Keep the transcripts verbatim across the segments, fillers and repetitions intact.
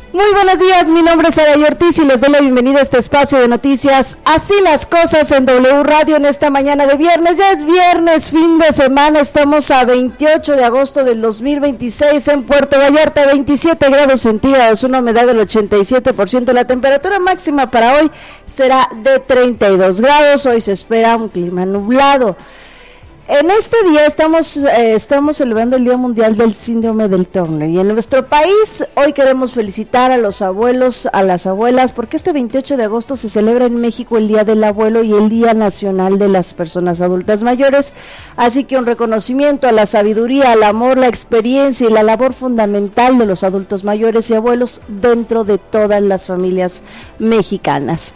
Muy buenos días, mi nombre es Saray Ortiz y les doy la bienvenida a este espacio de noticias Así las Cosas en W Radio en esta mañana de viernes. Ya es viernes, fin de semana, estamos a veintiocho de agosto del dos mil veintiséis en Puerto Vallarta, veintisiete grados centígrados, una humedad del ochenta y siete por ciento. La temperatura máxima para hoy será de treinta y dos grados, hoy se espera un clima nublado. En este día estamos eh, estamos celebrando el Día Mundial del Síndrome del Turner y en nuestro país hoy queremos felicitar a los abuelos, a las abuelas, porque este veintiocho de agosto se celebra en México el Día del Abuelo y el Día Nacional de las Personas Adultas Mayores, así que un reconocimiento a la sabiduría, al amor, la experiencia y la labor fundamental de los adultos mayores y abuelos dentro de todas las familias mexicanas.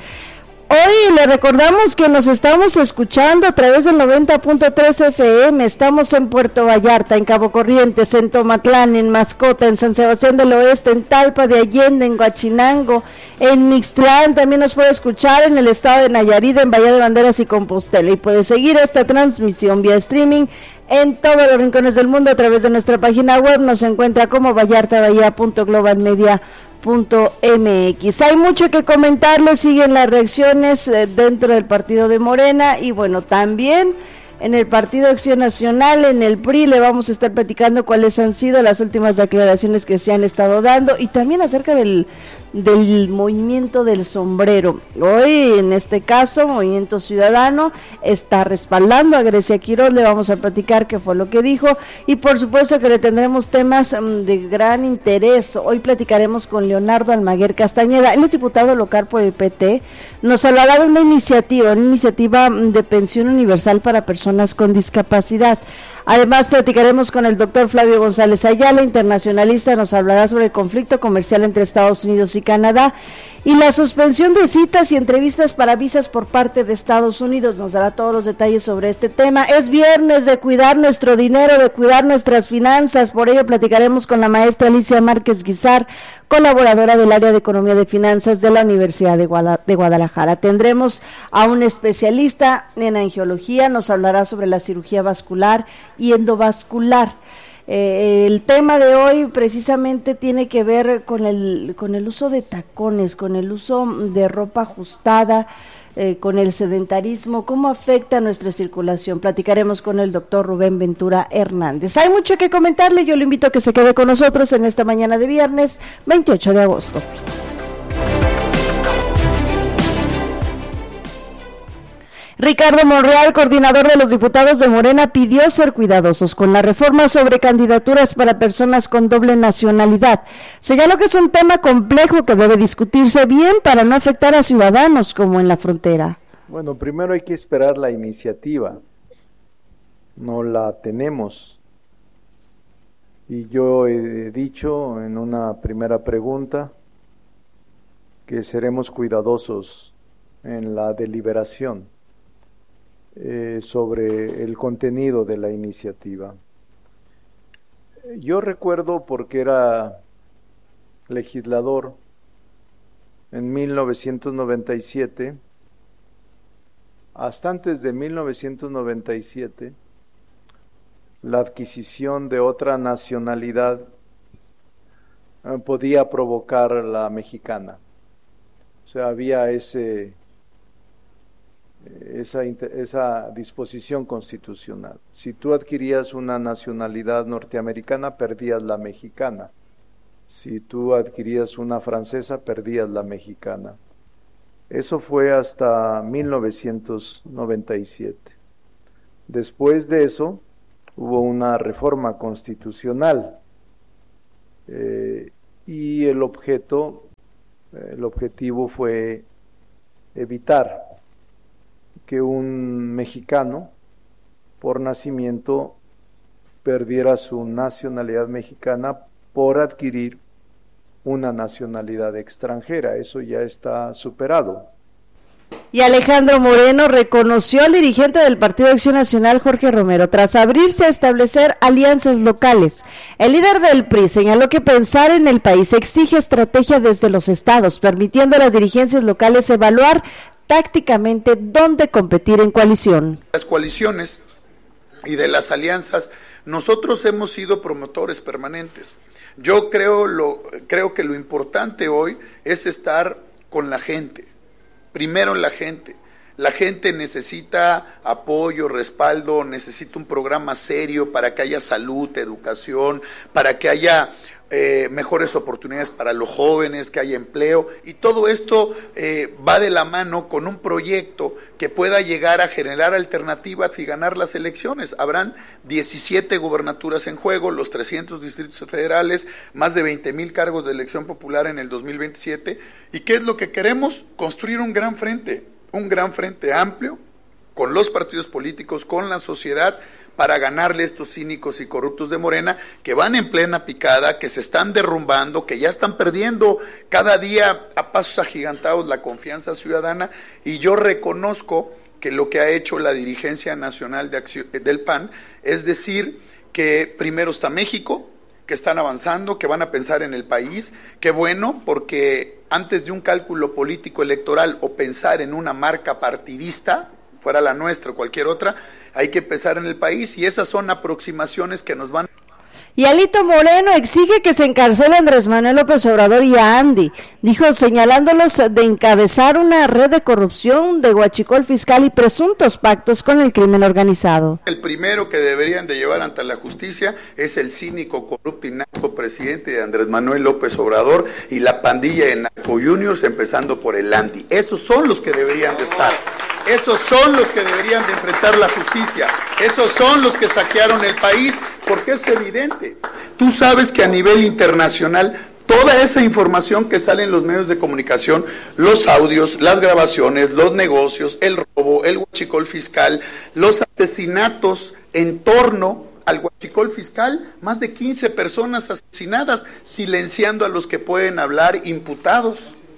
Hoy le recordamos que nos estamos escuchando a través del noventa punto tres F M, estamos en Puerto Vallarta, en Cabo Corrientes, en Tomatlán, en Mascota, en San Sebastián del Oeste, en Talpa de Allende, en Huachinango, en Mixtlán, también nos puede escuchar en el estado de Nayarit, en Bahía de Banderas y Compostela, y puede seguir esta transmisión vía streaming en todos los rincones del mundo a través de nuestra página web, nos encuentra como vallartabahía punto global media punto m x. Hay mucho que comentarles, siguen las reacciones eh, dentro del partido de Morena y bueno, también en el Partido Acción Nacional, en el P R I, le vamos a estar platicando cuáles han sido las últimas declaraciones que se han estado dando y también acerca del, del movimiento del sombrero. Hoy, en este caso, Movimiento Ciudadano está respaldando a Grecia Quiroz, le vamos a platicar qué fue lo que dijo y por supuesto que le tendremos temas um, de gran interés. Hoy platicaremos con Leonardo Almaguer Castañeda, él es diputado local por el P T, nos hablará de una iniciativa, una iniciativa de pensión universal para personas con discapacidad. Además platicaremos con el doctor Flavio González Ayala, internacionalista, nos hablará sobre el conflicto comercial entre Estados Unidos y Canadá y la suspensión de citas y entrevistas para visas por parte de Estados Unidos, nos dará todos los detalles sobre este tema. Es viernes de cuidar nuestro dinero, de cuidar nuestras finanzas, por ello platicaremos con la maestra Alicia Márquez Guizar, colaboradora del área de Economía de Finanzas de la Universidad de Guadalajara. Tendremos a un especialista en angiología, nos hablará sobre la cirugía vascular y endovascular. Eh, el tema de hoy precisamente tiene que ver con el con el uso de tacones, con el uso de ropa ajustada, eh, con el sedentarismo, cómo afecta nuestra circulación. Platicaremos con el doctor Rubén Ventura Hernández. Hay mucho que comentarle, yo lo invito a que se quede con nosotros en esta mañana de viernes veintiocho de agosto. Ricardo Monreal, coordinador de los diputados de Morena, pidió ser cuidadosos con la reforma sobre candidaturas para personas con doble nacionalidad. Señaló que es un tema complejo que debe discutirse bien para no afectar a ciudadanos como en la frontera. Bueno, primero hay que esperar la iniciativa. No la tenemos. Y yo he dicho en una primera pregunta que seremos cuidadosos en la deliberación Eh, sobre el contenido de la iniciativa. Yo recuerdo, porque era legislador en mil novecientos noventa y siete, hasta antes de mil novecientos noventa y siete, la adquisición de otra nacionalidad eh, podía provocar la mexicana. O sea, había ese Esa, esa disposición constitucional. Si tú adquirías una nacionalidad norteamericana, perdías la mexicana. Si tú adquirías una francesa, perdías la mexicana. Eso fue hasta mil novecientos noventa y siete. Después de eso, hubo una reforma constitucional eh, y el objeto, el objetivo fue evitar que un mexicano por nacimiento perdiera su nacionalidad mexicana por adquirir una nacionalidad extranjera. Eso ya está superado. Y Alejandro Moreno reconoció al dirigente del Partido Acción Nacional, Jorge Romero, tras abrirse a establecer alianzas locales. El líder del P R I señaló que pensar en el país exige estrategia desde los estados, permitiendo a las dirigencias locales evaluar tácticamente dónde competir en coalición. Las coaliciones y de las alianzas, nosotros hemos sido promotores permanentes. Yo creo, lo, creo que lo importante hoy es estar con la gente, primero la gente. La gente necesita apoyo, respaldo, necesita un programa serio para que haya salud, educación, para que haya eh, mejores oportunidades para los jóvenes, que haya empleo, y todo esto eh, va de la mano con un proyecto que pueda llegar a generar alternativas y ganar las elecciones. Habrán diecisiete gubernaturas en juego, los trescientos distritos federales, más de veinte mil cargos de elección popular en el dos mil veintisiete, ¿y qué es lo que queremos? Construir un gran frente. Un gran frente amplio, con los partidos políticos, con la sociedad, para ganarle a estos cínicos y corruptos de Morena, que van en plena picada, que se están derrumbando, que ya están perdiendo cada día a pasos agigantados la confianza ciudadana, y yo reconozco que lo que ha hecho la dirigencia nacional de acción, del P A N, es decir, que primero está México, que están avanzando, que van a pensar en el país, qué bueno, porque antes de un cálculo político electoral o pensar en una marca partidista, fuera la nuestra o cualquier otra, hay que pensar en el país, y esas son aproximaciones que nos van. Y Alito Moreno exige que se encarcele a Andrés Manuel López Obrador y a Andy, dijo, señalándolos de encabezar una red de corrupción, de huachicol fiscal y presuntos pactos con el crimen organizado. El primero que deberían de llevar ante la justicia es el cínico, corrupto y narco presidente de Andrés Manuel López Obrador y la pandilla de narco juniors, empezando por el Andy. Esos son los que deberían de estar. Esos son los que deberían de enfrentar la justicia. Esos son los que saquearon el país, porque es evidente. Tú sabes que a nivel internacional, toda esa información que sale en los medios de comunicación, los audios, las grabaciones, los negocios, el robo, el huachicol fiscal, los asesinatos en torno al huachicol fiscal, más de quince personas asesinadas, silenciando a los que pueden hablar, imputados.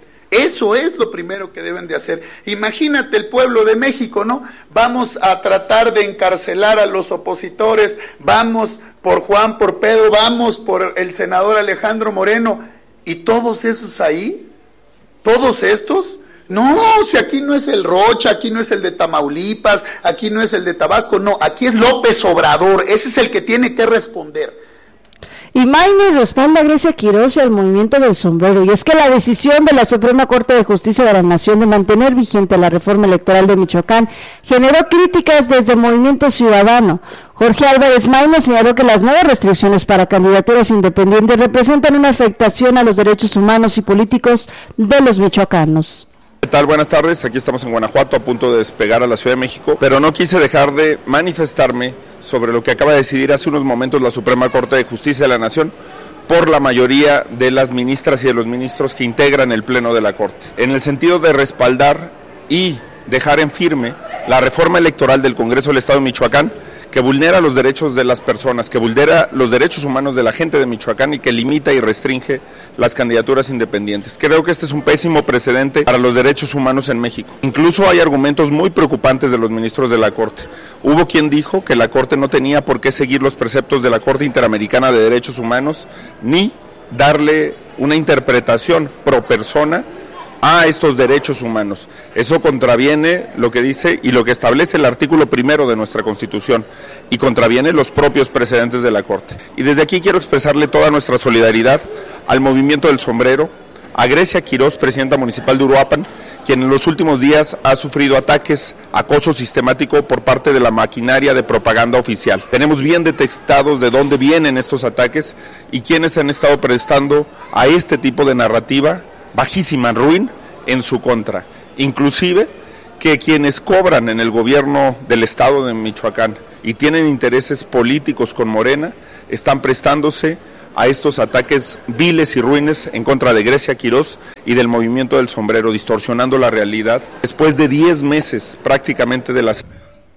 Eso es lo primero que deben de hacer. Imagínate el pueblo de México, ¿no? Vamos a tratar de encarcelar a los opositores, vamos por Juan, por Pedro, vamos por el senador Alejandro Moreno, y todos esos ahí, todos estos, no, si aquí no es el Rocha, aquí no es el de Tamaulipas, aquí no es el de Tabasco, no, aquí es López Obrador, ese es el que tiene que responder. Y Maine respalda a Grecia Quirós y al movimiento del sombrero, y es que la decisión de la Suprema Corte de Justicia de la Nación de mantener vigente la reforma electoral de Michoacán generó críticas desde el Movimiento Ciudadano. Jorge Álvarez Maine señaló que las nuevas restricciones para candidaturas independientes representan una afectación a los derechos humanos y políticos de los michoacanos. ¿Qué tal? Buenas tardes, aquí estamos en Guanajuato a punto de despegar a la Ciudad de México, pero no quise dejar de manifestarme sobre lo que acaba de decidir hace unos momentos la Suprema Corte de Justicia de la Nación por la mayoría de las ministras y de los ministros que integran el Pleno de la Corte, en el sentido de respaldar y dejar en firme la reforma electoral del Congreso del Estado de Michoacán, que vulnera los derechos de las personas, que vulnera los derechos humanos de la gente de Michoacán y que limita y restringe las candidaturas independientes. Creo que este es un pésimo precedente para los derechos humanos en México. Incluso hay argumentos muy preocupantes de los ministros de la Corte. Hubo quien dijo que la Corte no tenía por qué seguir los preceptos de la Corte Interamericana de Derechos Humanos, ni darle una interpretación pro persona a estos derechos humanos. Eso contraviene lo que dice y lo que establece el artículo primero de nuestra Constitución, y contraviene los propios precedentes de la Corte. Y desde aquí quiero expresarle toda nuestra solidaridad al movimiento del sombrero, a Grecia Quirós, presidenta municipal de Uruapan, quien en los últimos días ha sufrido ataques, acoso sistemático por parte de la maquinaria de propaganda oficial. Tenemos bien detectados de dónde vienen estos ataques y quiénes han estado prestando a este tipo de narrativa bajísima, ruin, en su contra. Inclusive que quienes cobran en el gobierno del estado de Michoacán y tienen intereses políticos con Morena, están prestándose a estos ataques viles y ruines en contra de Grecia Quirós y del movimiento del sombrero, distorsionando la realidad después de diez meses prácticamente de las...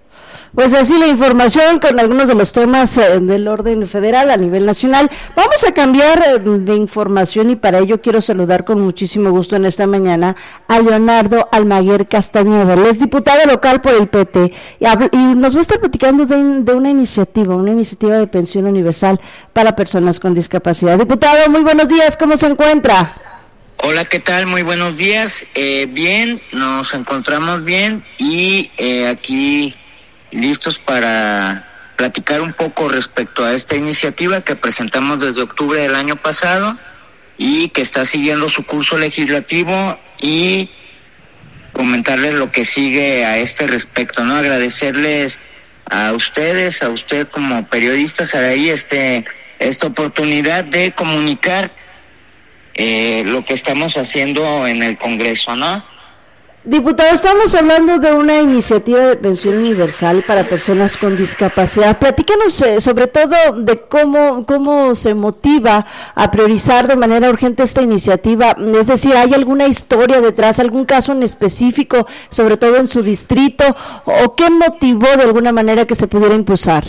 Pues así la información con algunos de los temas eh, del orden federal a nivel nacional. Vamos a cambiar eh, de información, y para ello quiero saludar con muchísimo gusto en esta mañana a Leonardo Almaguer Castañeda. Él es diputado local por el P T y, y nos va a estar platicando de, de una iniciativa, una iniciativa de pensión universal para personas con discapacidad. Diputado, muy buenos días, ¿cómo se encuentra? Hola, ¿qué tal? Muy buenos días. Eh, bien, nos encontramos bien y eh, aquí listos para platicar un poco respecto a esta iniciativa que presentamos desde octubre del año pasado y que está siguiendo su curso legislativo, y comentarles lo que sigue a este respecto, ¿no? Agradecerles a ustedes, a usted como periodista, Saraí, este, esta oportunidad de comunicar eh, lo que estamos haciendo en el Congreso, ¿no? Diputado, estamos hablando de una iniciativa de pensión universal para personas con discapacidad. Platícanos eh, sobre todo de cómo cómo se motiva a priorizar de manera urgente esta iniciativa. Es decir, ¿hay alguna historia detrás, algún caso en específico, sobre todo en su distrito, o qué motivó de alguna manera que se pudiera impulsar?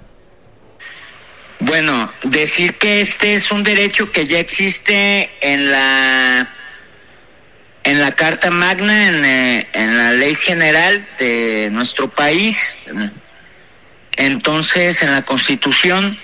Bueno, decir que este es un derecho que ya existe en la... en la Carta Magna, en, eh, en la Ley General de nuestro país, entonces en la Constitución.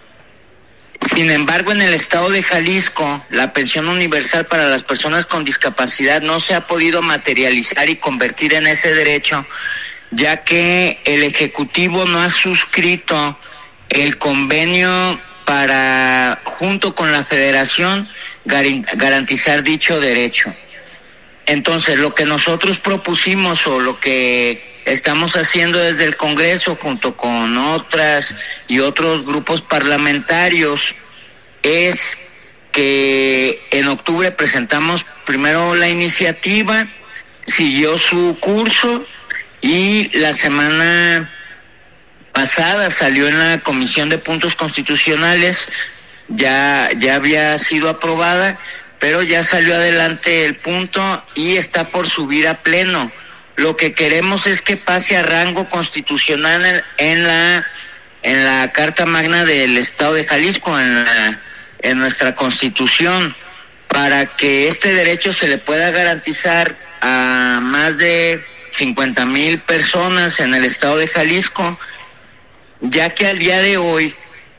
Sin embargo, en el estado de Jalisco, la pensión universal para las personas con discapacidad no se ha podido materializar y convertir en ese derecho, ya que el Ejecutivo no ha suscrito el convenio para, junto con la Federación, garantizar dicho derecho. Entonces, lo que nosotros propusimos, o lo que estamos haciendo desde el Congreso junto con otras y otros grupos parlamentarios, es que en octubre presentamos primero la iniciativa, siguió su curso, y la semana pasada salió en la Comisión de Puntos Constitucionales, ya, ya había sido aprobada, pero ya salió adelante el punto y está por subir a pleno. Lo que queremos es que pase a rango constitucional en, en la en la Carta Magna del Estado de Jalisco, en la, en nuestra Constitución, para que este derecho se le pueda garantizar a más de cincuenta mil personas en el Estado de Jalisco, ya que al día de hoy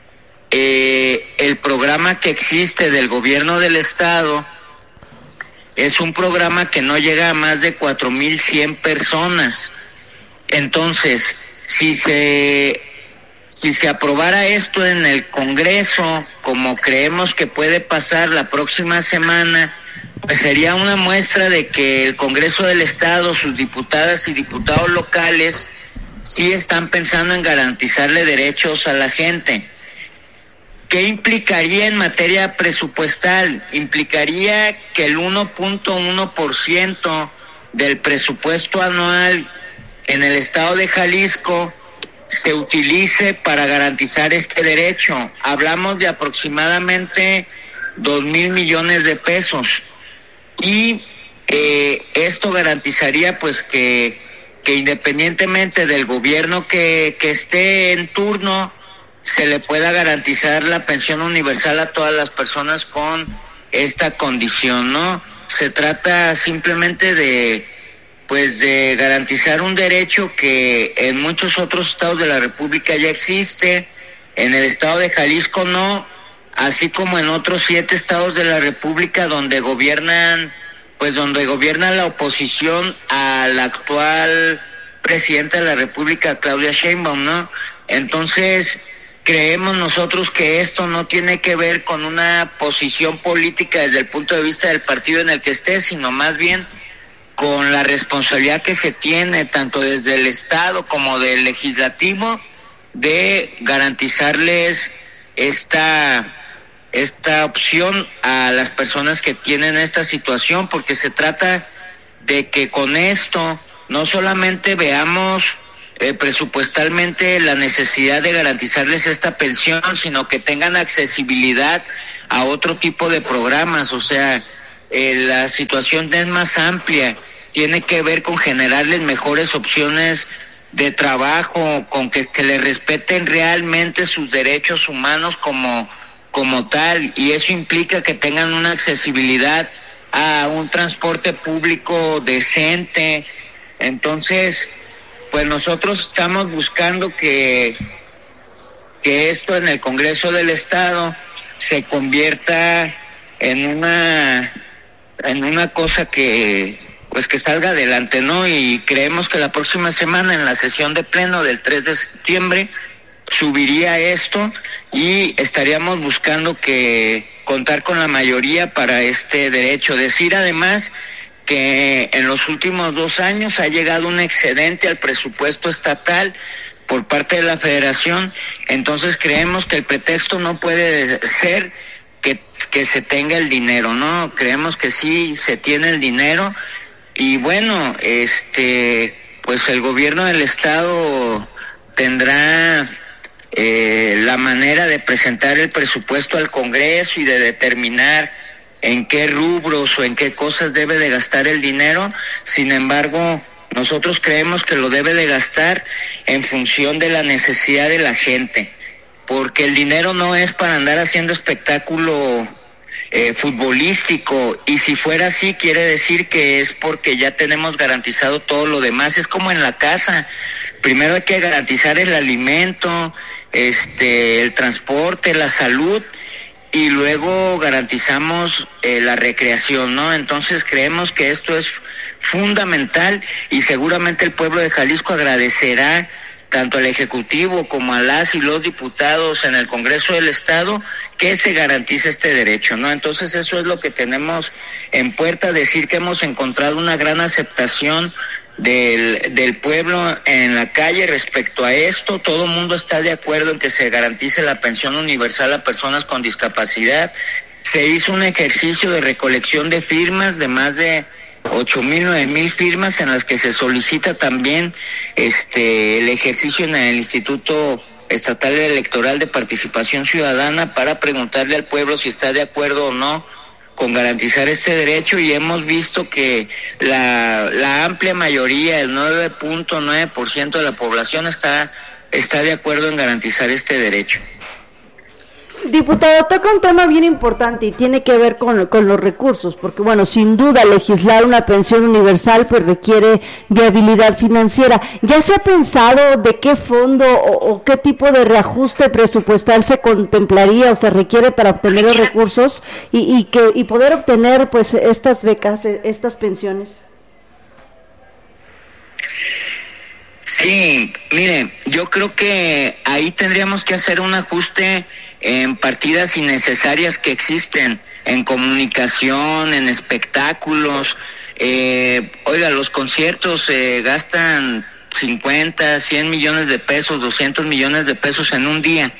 Eh, el programa que existe del gobierno del estado es un programa que no llega a más de cuatro mil cien personas. Entonces, si se si se aprobara esto en el Congreso, como creemos que puede pasar la próxima semana, pues sería una muestra de que el Congreso del Estado, sus diputadas y diputados locales, sí están pensando en garantizarle derechos a la gente. ¿Qué implicaría en materia presupuestal? Implicaría que el uno punto uno por ciento del presupuesto anual en el estado de Jalisco se utilice para garantizar este derecho. Hablamos de aproximadamente dos mil millones de pesos, y eh, esto garantizaría pues que, que independientemente del gobierno que, que esté en turno, se le pueda garantizar la pensión universal a todas las personas con esta condición, ¿no? Se trata simplemente de, pues, de garantizar un derecho que en muchos otros estados de la República ya existe, en el estado de Jalisco no, así como en otros siete estados de la República donde gobiernan, pues, donde gobierna la oposición a la actual presidenta de la República, Claudia Sheinbaum, ¿no? Entonces, creemos nosotros que esto no tiene que ver con una posición política desde el punto de vista del partido en el que esté, sino más bien con la responsabilidad que se tiene tanto desde el Estado como del Legislativo de garantizarles esta, esta opción a las personas que tienen esta situación, porque se trata de que con esto no solamente veamos Eh, presupuestalmente la necesidad de garantizarles esta pensión, sino que tengan accesibilidad a otro tipo de programas. O sea, eh, la situación es más amplia, tiene que ver con generarles mejores opciones de trabajo, con que, que les respeten realmente sus derechos humanos como, como tal, y eso implica que tengan una accesibilidad a un transporte público decente. Entonces, pues nosotros estamos buscando que, que esto en el Congreso del Estado se convierta en una en una cosa que pues que salga adelante, ¿no? Y creemos que la próxima semana en la sesión de pleno del tres de septiembre subiría esto y estaríamos buscando que contar con la mayoría para este derecho. Decir además que en los últimos dos años ha llegado un excedente al presupuesto estatal por parte de la Federación, entonces creemos que el pretexto no puede ser que, que se tenga el dinero, ¿no? Creemos que sí se tiene el dinero y bueno, este, pues el gobierno del estado tendrá eh, la manera de presentar el presupuesto al Congreso y de determinar en qué rubros o en qué cosas debe de gastar el dinero. Sin embargo, nosotros creemos que lo debe de gastar en función de la necesidad de la gente, porque el dinero no es para andar haciendo espectáculo eh, futbolístico, y si fuera así quiere decir que es porque ya tenemos garantizado todo lo demás. Es como en la casa, primero hay que garantizar el alimento, este, el transporte, la salud, y luego garantizamos eh, la recreación, ¿no? Entonces creemos que esto es fundamental y seguramente el pueblo de Jalisco agradecerá tanto al Ejecutivo como a las y los diputados en el Congreso del Estado que se garantice este derecho, ¿no? Entonces eso es lo que tenemos en puerta, decir que hemos encontrado una gran aceptación del, del pueblo en la calle respecto a esto. Todo el mundo está de acuerdo en que se garantice la pensión universal a personas con discapacidad. Se hizo un ejercicio de recolección de firmas de más de ocho mil, nueve mil firmas en las que se solicita también este el ejercicio en el Instituto Estatal Electoral de Participación Ciudadana para preguntarle al pueblo si está de acuerdo o no con garantizar este derecho, y hemos visto que la, la amplia mayoría, el nueve punto nueve por ciento de la población está, está de acuerdo en garantizar este derecho. Diputado, toca un tema bien importante y tiene que ver con, con los recursos, porque bueno, sin duda legislar una pensión universal pues requiere viabilidad financiera. ¿Ya se ha pensado de qué fondo o, o qué tipo de reajuste presupuestal se contemplaría o se requiere para obtener los recursos y, y que y poder obtener pues estas becas, estas pensiones? Sí, mire, yo creo que ahí tendríamos que hacer un ajuste en partidas innecesarias que existen, en comunicación, en espectáculos. Eh, oiga, los conciertos se eh, gastan cincuenta, cien millones de pesos, doscientos millones de pesos en un día.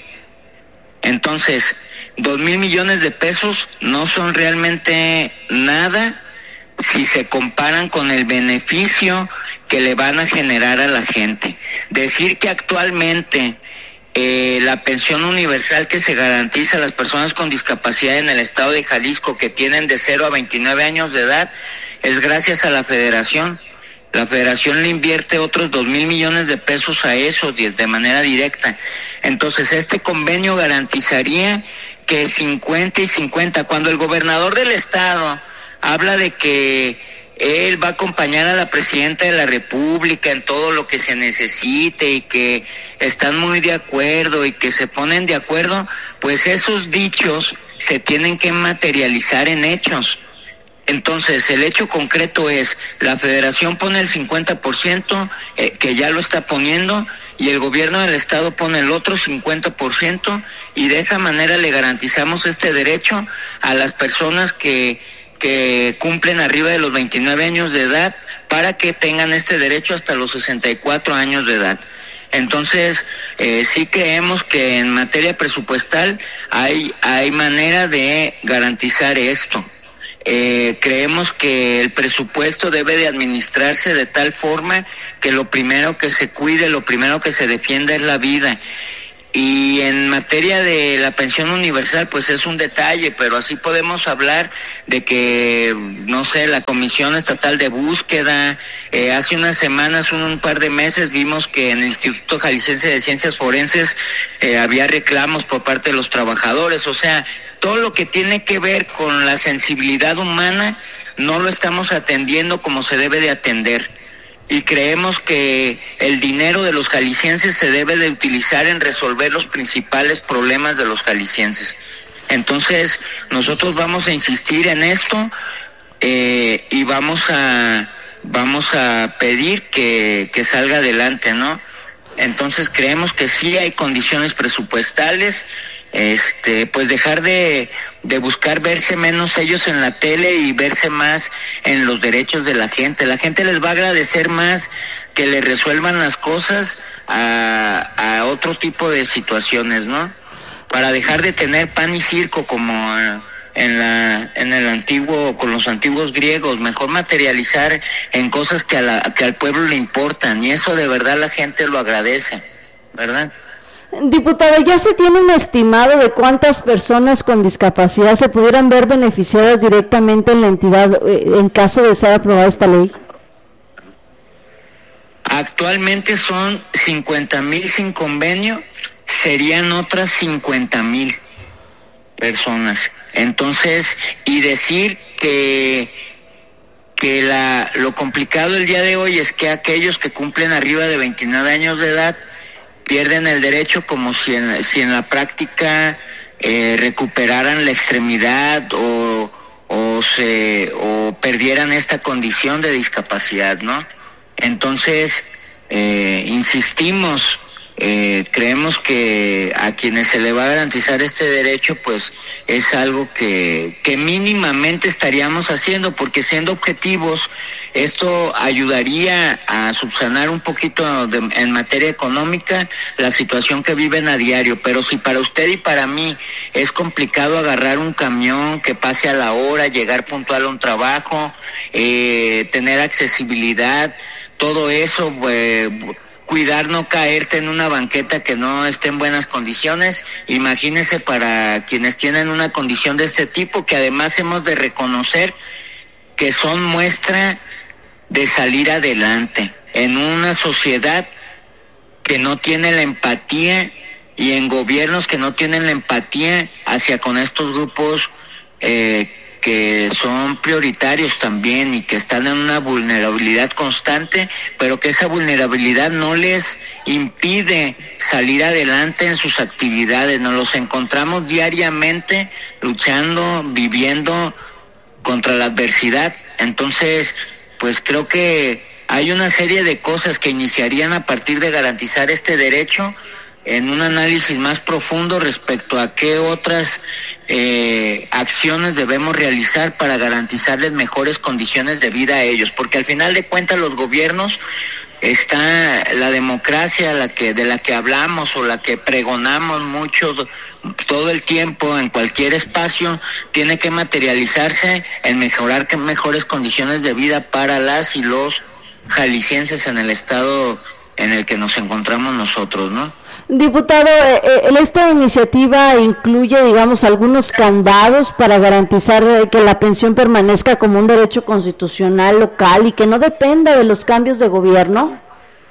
Entonces, dos mil millones de pesos no son realmente nada si se comparan con el beneficio que le van a generar a la gente. Decir que actualmente Eh, la pensión universal que se garantiza a las personas con discapacidad en el estado de Jalisco que tienen de cero a veintinueve años de edad es gracias a la Federación. La Federación le invierte otros dos mil millones de pesos a eso de manera directa. Entonces este convenio garantizaría que cincuenta y cincuenta, cuando el gobernador del estado habla de que él va a acompañar a la presidenta de la República en todo lo que se necesite y que están muy de acuerdo y que se ponen de acuerdo, pues esos dichos se tienen que materializar en hechos. Entonces, el hecho concreto es, la Federación pone el cincuenta por ciento, eh, que ya lo está poniendo, y el gobierno del estado pone el otro cincuenta por ciento, y de esa manera le garantizamos este derecho a las personas que que cumplen arriba de los veintinueve años de edad para que tengan este derecho hasta los sesenta y cuatro años de edad. Entonces, eh, sí creemos que en materia presupuestal hay, hay manera de garantizar esto. Eh, creemos que el presupuesto debe de administrarse de tal forma que lo primero que se cuide, lo primero que se defienda es la vida. Y en materia de la pensión universal, pues es un detalle, pero así podemos hablar de que, no sé, la Comisión Estatal de Búsqueda, eh, hace unas semanas, un, un par de meses, vimos que en el Instituto Jalisciense de Ciencias Forenses eh, había reclamos por parte de los trabajadores. O sea, todo lo que tiene que ver con la sensibilidad humana no lo estamos atendiendo como se debe de atender. Y creemos que el dinero de los jaliscienses se debe de utilizar en resolver los principales problemas de los jaliscienses. Entonces, nosotros vamos a insistir en esto eh, y vamos a vamos a pedir que, que salga adelante, ¿no? Entonces creemos que sí hay condiciones presupuestales, este, pues dejar de, de buscar verse menos ellos en la tele y verse más en los derechos de la gente. La gente les va a agradecer más que le resuelvan las cosas a, a otro tipo de situaciones, ¿no? Para dejar de tener pan y circo como en la en el antiguo, con los antiguos griegos, mejor materializar en cosas que a la, que al pueblo le importan, y eso de verdad la gente lo agradece, ¿verdad? Diputado, ¿ya se tiene un estimado de cuántas personas con discapacidad se pudieran ver beneficiadas directamente en la entidad en caso de ser aprobada esta ley? Actualmente son cincuenta mil sin convenio, serían otras cincuenta mil personas. Entonces, y decir que que la lo complicado el día de hoy es que aquellos que cumplen arriba de veintinueve años de edad pierden el derecho, como si en, si en la práctica eh, recuperaran la extremidad o o se o perdieran esta condición de discapacidad, ¿no? Entonces, eh, insistimos, eh, creemos que a quienes se le va a garantizar este derecho, pues es algo que, que mínimamente estaríamos haciendo, porque siendo objetivos, esto ayudaría a subsanar un poquito de, en materia económica la situación que viven a diario. Pero si para usted y para mí es complicado agarrar un camión que pase a la hora, llegar puntual a un trabajo, eh, tener accesibilidad, todo eso, eh, cuidar no caerte en una banqueta que no esté en buenas condiciones, imagínese para quienes tienen una condición de este tipo, que además hemos de reconocer que son muestra de salir adelante en una sociedad que no tiene la empatía y en gobiernos que no tienen la empatía hacia con estos grupos eh, que son prioritarios también y que están en una vulnerabilidad constante, pero que esa vulnerabilidad no les impide salir adelante en sus actividades. Nos los encontramos diariamente luchando, viviendo contra la adversidad. Entonces, pues creo que hay una serie de cosas que iniciarían a partir de garantizar este derecho en un análisis más profundo respecto a qué otras eh, acciones debemos realizar para garantizarles mejores condiciones de vida a ellos, porque al final de cuentas los gobiernos, está la democracia la que de la que hablamos o la que pregonamos mucho todo el tiempo en cualquier espacio, tiene que materializarse en mejorar que mejores condiciones de vida para las y los jaliscienses en el estado en el que nos encontramos nosotros, ¿no? Diputado, eh, esta iniciativa incluye, digamos, algunos candados para garantizar eh, que la pensión permanezca como un derecho constitucional local y que no dependa de los cambios de gobierno.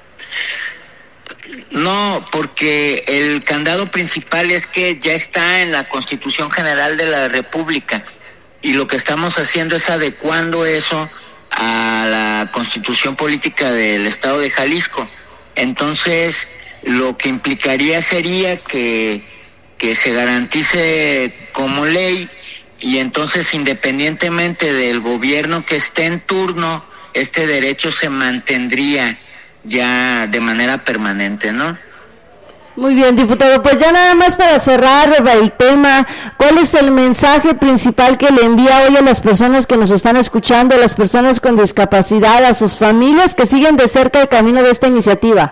No, porque el candado principal es que ya está en la Constitución General de la República y lo que estamos haciendo es adecuando eso a la Constitución Política del Estado de Jalisco. Entonces, lo que implicaría sería que, que se garantice como ley y entonces independientemente del gobierno que esté en turno, este derecho se mantendría ya de manera permanente, ¿no? Muy bien, diputado, pues ya nada más para cerrar el tema, ¿cuál es el mensaje principal que le envía hoy a las personas que nos están escuchando, a las personas con discapacidad, a sus familias que siguen de cerca el camino de esta iniciativa?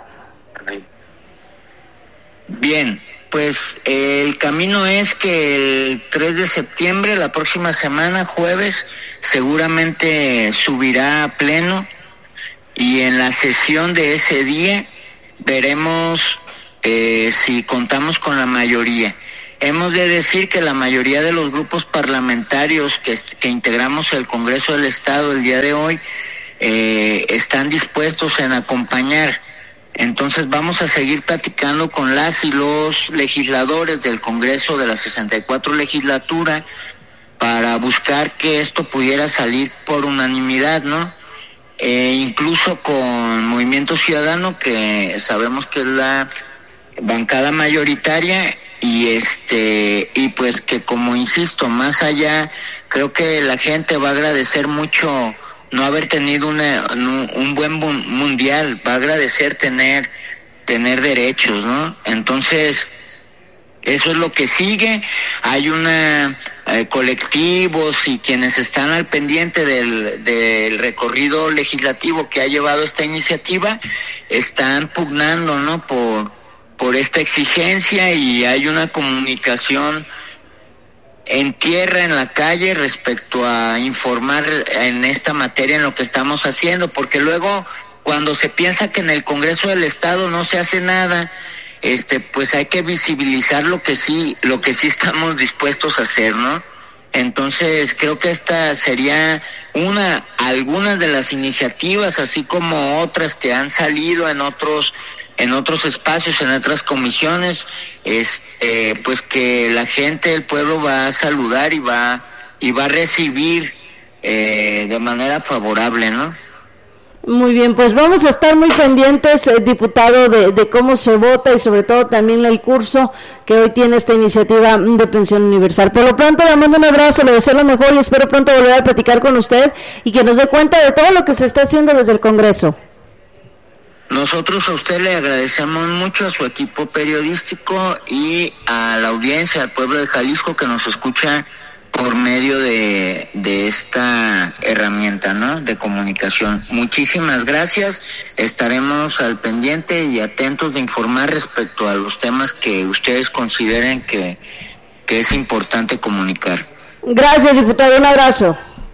Bien, pues el camino es que el tres de septiembre, la próxima semana, jueves, seguramente subirá a pleno y en la sesión de ese día veremos eh, si contamos con la mayoría. Hemos de decir que la mayoría de los grupos parlamentarios que, que integramos el Congreso del Estado el día de hoy eh, están dispuestos en acompañar. Entonces vamos a seguir platicando con las y los legisladores del Congreso de la sesenta y cuatro legislatura para buscar que esto pudiera salir por unanimidad, ¿no? E incluso con Movimiento Ciudadano, que sabemos que es la bancada mayoritaria, y este y pues que, como insisto, más allá, creo que la gente va a agradecer mucho no haber tenido una, un buen mundial, va a agradecer tener tener derechos, ¿no? Entonces, eso es lo que sigue. Hay una eh, colectivos y quienes están al pendiente del, del recorrido legislativo que ha llevado esta iniciativa, están pugnando, ¿no? Por, por esta exigencia, y hay una comunicación en tierra, en la calle, respecto a informar en esta materia, en lo que estamos haciendo, porque luego, cuando se piensa que en el Congreso del Estado no se hace nada, este, pues hay que visibilizar lo que sí, lo que sí estamos dispuestos a hacer, ¿no? Entonces, creo que esta sería una, algunas de las iniciativas, así como otras que han salido en otros, en otros espacios, en otras comisiones, este, pues que la gente, el pueblo va a saludar y va, y va a recibir eh, de manera favorable, ¿no? Muy bien, pues vamos a estar muy pendientes, eh, diputado, de, de cómo se vota y sobre todo también el curso que hoy tiene esta iniciativa de pensión universal. Por lo pronto le mando un abrazo, le deseo lo mejor y espero pronto volver a platicar con usted y que nos dé cuenta de todo lo que se está haciendo desde el Congreso. Nosotros a usted le agradecemos mucho, a su equipo periodístico y a la audiencia, al pueblo de Jalisco que nos escucha por medio de, de esta herramienta, ¿no?, de comunicación. Muchísimas gracias, estaremos al pendiente y atentos de informar respecto a los temas que ustedes consideren que, que es importante comunicar. Gracias, diputado, un abrazo.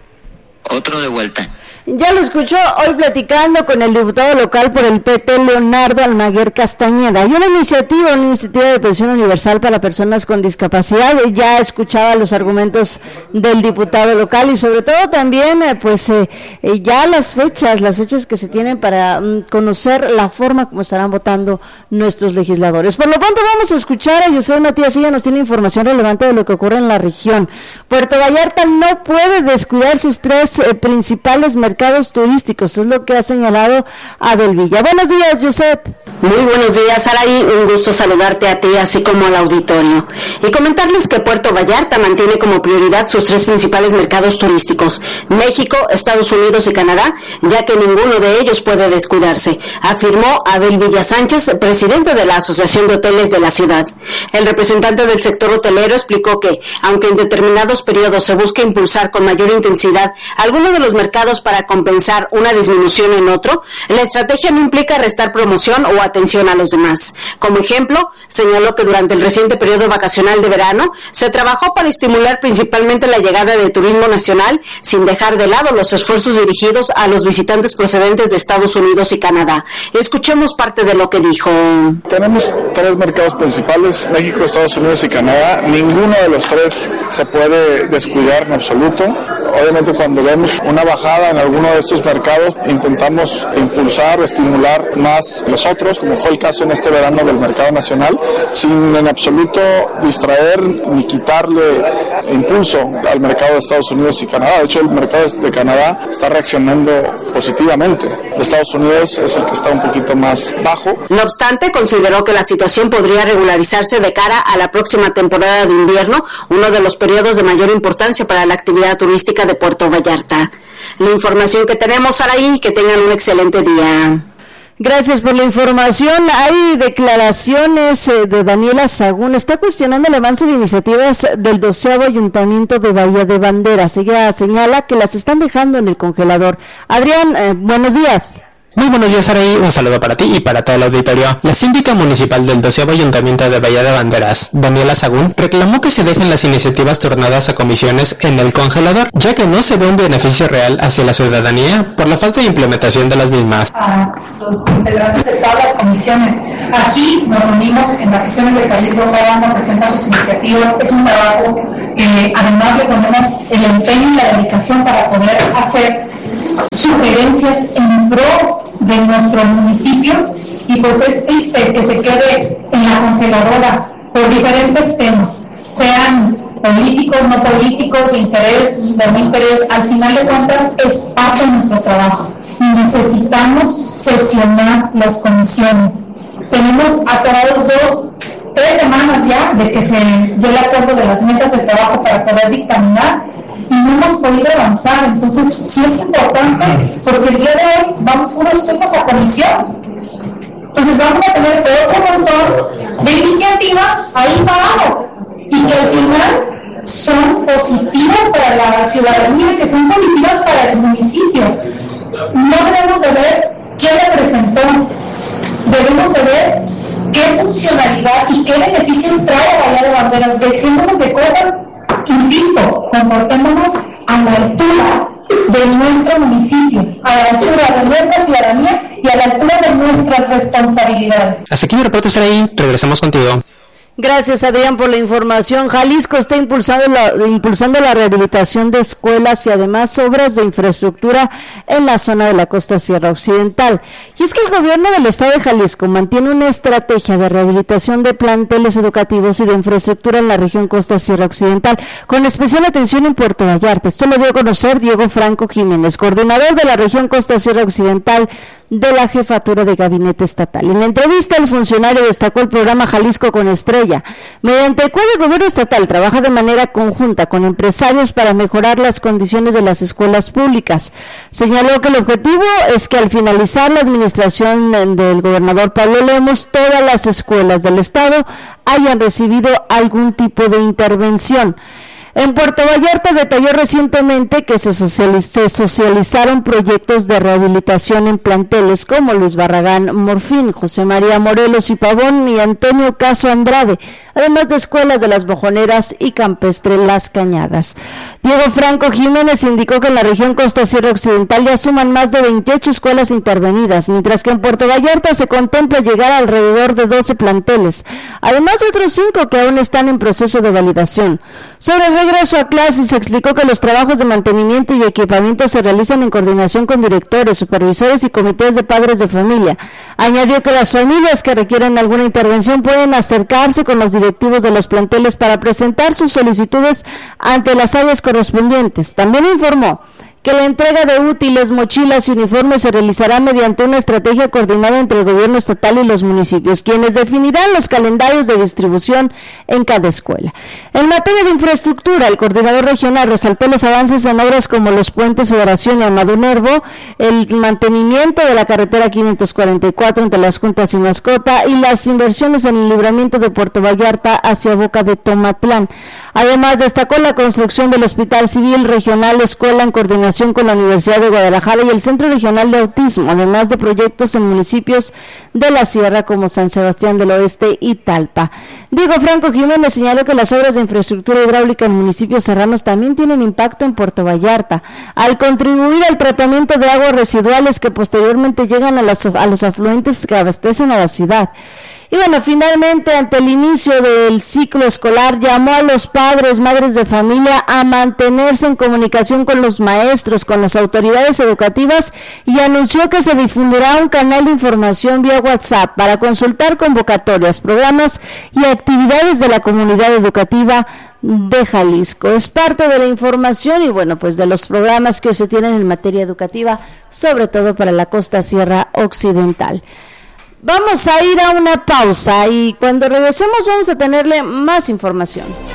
Otro de vuelta. Ya lo escuchó hoy platicando con el diputado local por el P T, Leonardo Almaguer Castañeda. Hay una iniciativa, una iniciativa de pensión universal para personas con discapacidad. Ya escuchaba los argumentos del diputado local y sobre todo también, eh, pues, eh, eh, ya las fechas, las fechas que se tienen para mm, conocer la forma como estarán votando nuestros legisladores. Por lo pronto vamos a escuchar a José Matías, ella nos tiene información relevante de lo que ocurre en la región. Puerto Vallarta no puede descuidar sus tres eh, principales mercados mercados turísticos, es lo que ha señalado Abel Villa. Buenos días, José. Muy buenos días, Araí, un gusto saludarte a ti, así como al auditorio, y comentarles que Puerto Vallarta mantiene como prioridad sus tres principales mercados turísticos, México, Estados Unidos y Canadá, ya que ninguno de ellos puede descuidarse, afirmó Abel Villa Sánchez, presidente de la Asociación de Hoteles de la ciudad. El representante del sector hotelero explicó que, aunque en determinados periodos se busca impulsar con mayor intensidad algunos de los mercados para compensar una disminución en otro, la estrategia no implica restar promoción o atención a los demás. Como ejemplo, señaló que durante el reciente periodo vacacional de verano se trabajó para estimular principalmente la llegada de turismo nacional, sin dejar de lado los esfuerzos dirigidos a los visitantes procedentes de Estados Unidos y Canadá. Escuchemos parte de lo que dijo. Tenemos tres mercados principales, México, Estados Unidos y Canadá. Ninguno de los tres se puede descuidar en absoluto. Obviamente, cuando vemos una bajada en alguno de estos mercados, intentamos impulsar, estimular más los otros, como fue el caso en este verano del mercado nacional, sin en absoluto distraer ni quitarle impulso al mercado de Estados Unidos y Canadá. De hecho, el mercado de Canadá está reaccionando positivamente. Estados Unidos es el que está un poquito más bajo. No obstante, consideró que la situación podría regularizarse de cara a la próxima temporada de invierno, uno de los periodos de mayor importancia para la actividad turística de Puerto Vallarta. La información que tenemos, Araí, que tengan un excelente día. Gracias por la información. Hay declaraciones eh, de Daniela Sagún. Está cuestionando el avance de iniciativas del doceavo Ayuntamiento de Bahía de Banderas. Ella señala que las están dejando en el congelador. Adrián, eh, buenos días. Muy buenos días, Araí. Un saludo para ti y para todo el auditorio. La síndica municipal del doceavo Ayuntamiento de Bahía de Banderas, Daniela Sagún, reclamó que se dejen las iniciativas tornadas a comisiones en el congelador, ya que no se ve un beneficio real hacia la ciudadanía por la falta de implementación de las mismas. A los integrantes de todas las comisiones. Aquí nos reunimos en las sesiones de Cabildo, cada uno presenta sus iniciativas. Es un trabajo que además le ponemos el empeño y la dedicación para poder hacer sugerencias en pro de nuestro municipio, y pues es triste que se quede en la congeladora por diferentes temas, sean políticos, no políticos, de interés, de no interés. Al final de cuentas es parte de nuestro trabajo y necesitamos sesionar las comisiones. Tenemos atorados dos, tres semanas ya de que se dio el acuerdo de las mesas de trabajo para poder dictaminar y no hemos podido avanzar. Entonces sí es importante, porque el día de hoy vamos puros temas a comisión Entonces vamos a tener otro montón de iniciativas ahí paradas y que al final son positivas para la ciudadanía, que son positivas para el municipio. No debemos de ver quién le presentó, debemos de ver qué funcionalidad y qué beneficio trae a Bahía de Banderas. Dejémonos de cosas, insisto, comportémonos a la altura de nuestro municipio, a la altura de nuestra ciudadanía y a la altura de nuestras responsabilidades. Hasta aquí mi reporte, Saraí. Regresamos contigo. Gracias, Adrián, por la información. Jalisco está impulsando la, impulsando la rehabilitación de escuelas y además obras de infraestructura en la zona de la costa sierra occidental. Y es que el gobierno del estado de Jalisco mantiene una estrategia de rehabilitación de planteles educativos y de infraestructura en la región costa sierra occidental, con especial atención en Puerto Vallarta. Esto lo dio a conocer Diego Franco Jiménez, coordinador de la región costa sierra occidental de la Jefatura de Gabinete Estatal. En la entrevista, el funcionario destacó el programa Jalisco con Estrella, mediante el cual el gobierno estatal trabaja de manera conjunta con empresarios para mejorar las condiciones de las escuelas públicas. Señaló que el objetivo es que al finalizar la administración del gobernador Pablo Lemos, todas las escuelas del estado hayan recibido algún tipo de intervención. En Puerto Vallarta detalló recientemente que se, socializ- se socializaron proyectos de rehabilitación en planteles como Luis Barragán Morfín, José María Morelos y Pavón y Antonio Caso Andrade, además de escuelas de Las Mojoneras y Campestre Las Cañadas. Diego Franco Jiménez indicó que en la región Costa Sierra Occidental ya suman más de veintiocho escuelas intervenidas, mientras que en Puerto Vallarta se contempla llegar a alrededor de doce planteles, además de otros cinco que aún están en proceso de validación. Sobre el regreso a clases, se explicó que los trabajos de mantenimiento y equipamiento se realizan en coordinación con directores, supervisores y comités de padres de familia. Añadió que las familias que requieren alguna intervención pueden acercarse con los directivos de los planteles para presentar sus solicitudes ante las áreas correspondientes. También informó que la entrega de útiles, mochilas y uniformes se realizará mediante una estrategia coordinada entre el gobierno estatal y los municipios, quienes definirán los calendarios de distribución en cada escuela. En materia de infraestructura, el coordinador regional resaltó los avances en obras como los puentes Oración y Amado Nervo, el mantenimiento de la carretera quinientos cuarenta y cuatro entre Las Juntas y Mascota y las inversiones en el libramiento de Puerto Vallarta hacia Boca de Tomatlán. Además, destacó la construcción del Hospital Civil Regional Escuela en coordinación con la Universidad de Guadalajara y el Centro Regional de Autismo, además de proyectos en municipios de la Sierra como San Sebastián del Oeste y Talpa. Diego Franco Jiménez señaló que las obras de infraestructura hidráulica en municipios serranos también tienen impacto en Puerto Vallarta, al contribuir al tratamiento de aguas residuales que posteriormente llegan a, las, a los afluentes que abastecen a la ciudad. Y bueno, finalmente, ante el inicio del ciclo escolar, llamó a los padres, madres de familia a mantenerse en comunicación con los maestros, con las autoridades educativas y anunció que se difundirá un canal de información vía WhatsApp para consultar convocatorias, programas y actividades de la comunidad educativa de Jalisco. Es parte de la información y bueno, pues de los programas que se tienen en materia educativa, sobre todo para la costa sierra occidental. Vamos a ir a una pausa y cuando regresemos vamos a tenerle más información.